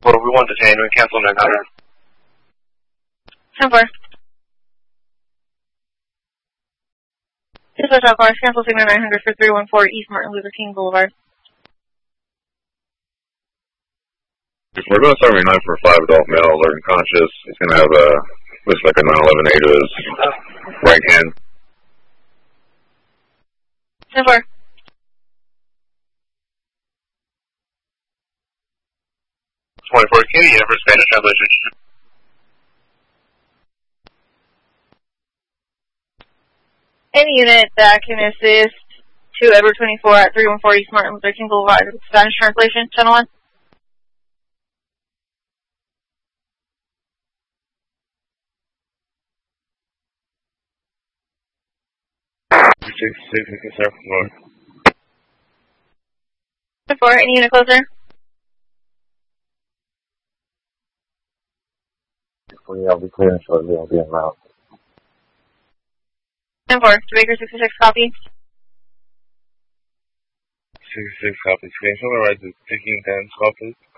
we want to detain and cancel 900. 10-4. Dispatch all cars, cancel signal 900 for 314 East Martin Luther King Boulevard. We're going to 79 for 5 adult male, alert and conscious. He's going to have looks like a 911A to his right hand. 10-4. Kenny, for Spanish translation. Any unit that can assist to Edward 24 at 314 East Martin Luther King Boulevard with Spanish translation, channel 1. For any unit closer. I'll be clear shortly. I'll be en route. 10-4. To Baker 66, copy. 66 copy. Can you show me right to taking 10 call, please?